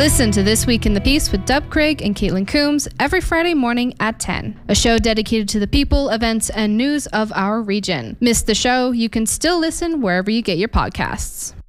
Listen to This Week in the Peace with Dub Craig and Caitlin Coombs every Friday morning at 10. A show dedicated to the people, events, and news of our region. Missed the show? You can still listen wherever you get your podcasts.